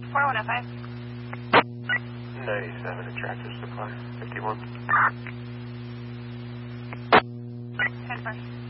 4105. 97 at Tractor Supply, 51. 10 first.